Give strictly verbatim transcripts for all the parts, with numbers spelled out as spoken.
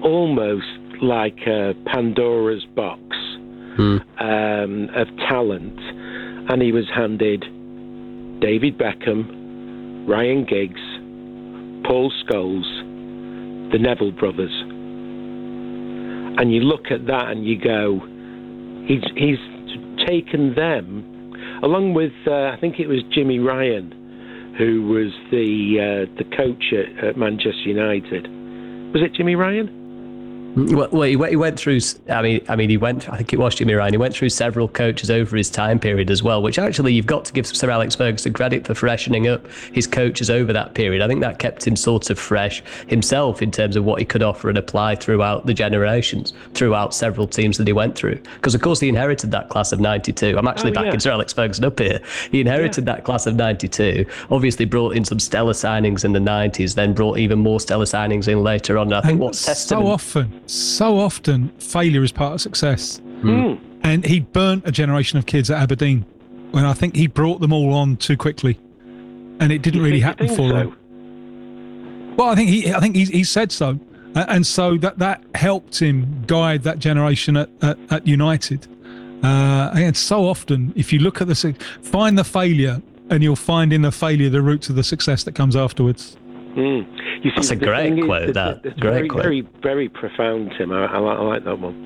almost like a Pandora's box mm. um, of talent, and he was handed David Beckham, Ryan Giggs, Paul Scholes, the Neville brothers. And you look at that and you go, he's he's taken them, along with, uh, I think it was Jimmy Ryan, who was the uh, the coach at, at Manchester United. Was it Jimmy Ryan? Well, well he, went, he went through, I mean, I mean, he went, I think it was Jimmy Ryan, he went through several coaches over his time period as well, which actually you've got to give Sir Alex Ferguson credit for freshening up his coaches over that period. I think that kept him sort of fresh himself in terms of what he could offer and apply throughout the generations, throughout several teams that he went through. Because, of course, he inherited that class of ninety-two. I'm actually oh, backing yeah. Sir Alex Ferguson up here. He inherited yeah. that class of ninety-two, obviously brought in some stellar signings in the nineties, then brought even more stellar signings in later on. I think what's testament... So often, so often, failure is part of success. Mm. And he burnt a generation of kids at Aberdeen when I think he brought them all on too quickly, and it didn't you really happen for so? him. Well, I think he, I think he, he said so, and so that that helped him guide that generation at at, at United. Uh, and so often, if you look at the find the failure, and you'll find in the failure the roots of the success that comes afterwards. Mm. You see, That's a great quote. That it's great very, quote. Very, very profound, Tim. I, I, I like that one.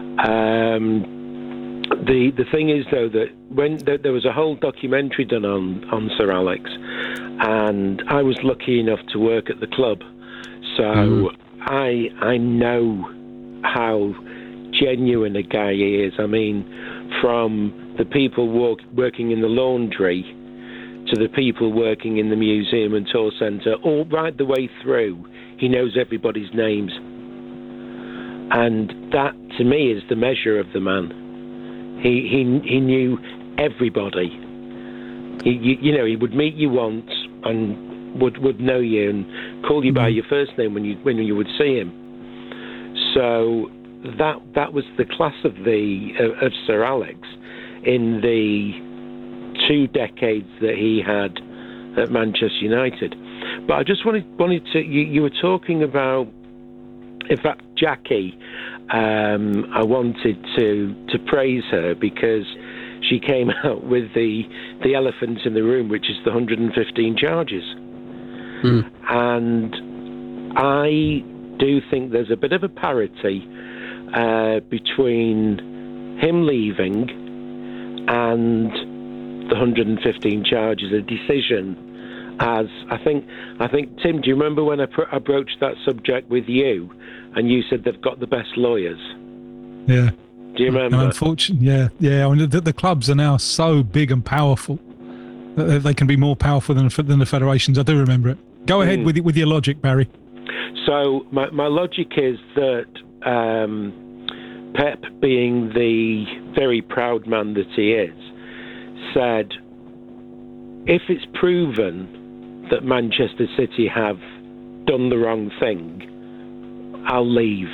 Um, the the thing is, though, that when there, there was a whole documentary done on on Sir Alex, and I was lucky enough to work at the club, so mm. I I know how genuine a guy he is. I mean, from the people walk, working in the laundry to the people working in the museum and tour centre, all right the way through, he knows everybody's names. And that, to me, is the measure of the man. He he he knew everybody. He, you, you know, he would meet you once and would would know you and call you by your first name when you when you would see him. So that that was the class of the of, of Sir Alex in the two decades that he had at Manchester United. But I just wanted wanted to you, you were talking about, in fact, Jackie, um, I wanted to to praise her because she came out with the the elephant in the room, which is the one hundred fifteen charges. Mm. And I do think there's a bit of a parity uh, between him leaving and the one hundred fifteen charges, a decision. As I think, I think, Tim, do you remember when I, pr- I broached that subject with you, and you said they've got the best lawyers? Yeah. Do you remember? And unfortunately, yeah, yeah. I mean, the, the clubs are now so big and powerful that they can be more powerful than than the federations. I do remember it. Go ahead mm. with with your logic, Barry. So my my logic is that um, Pep, being the very proud man that he is, said, if it's proven that Manchester City have done the wrong thing, I'll leave.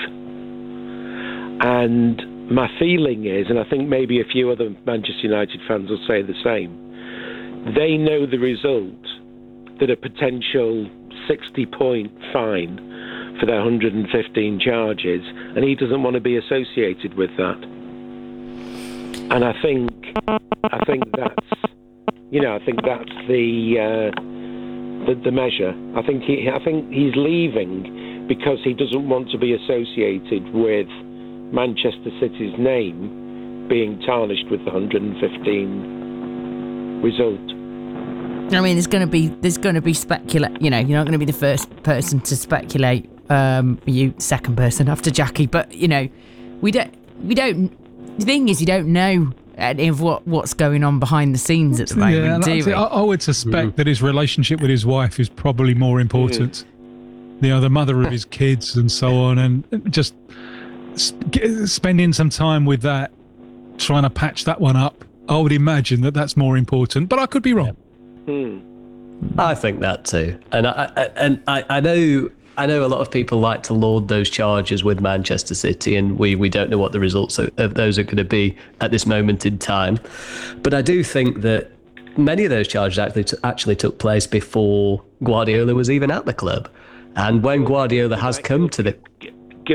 And my feeling is, and I think maybe a few other Manchester United fans will say the same, they know the result, that a potential sixty-point fine for their one hundred fifteen charges, and he doesn't want to be associated with that. And I think, I think that's, you know, I think that's the uh, the, the measure. I think he, I think he's leaving because he doesn't want to be associated with Manchester City's name being tarnished with the one hundred fifteen result. I mean, there's going to be there's going to be speculate. You know, you're not going to be the first person to speculate. Um, you second person after Jackie, but you know, we don't we don't. The thing is, you don't know any of what, what's going on behind the scenes at the moment. Yeah, do I, we? I would suspect mm. that his relationship with his wife is probably more important. Mm. You know, the mother of his kids and so on, and just sp- spending some time with that, trying to patch that one up. I would imagine that that's more important, but I could be wrong. Hmm. I think that too, and I, I and I, I know I know a lot of people like to laud those charges with Manchester City, and we, we don't know what the results of, of those are going to be at this moment in time. But I do think that many of those charges actually t- actually took place before Guardiola was even at the club, and when Guardiola has come to the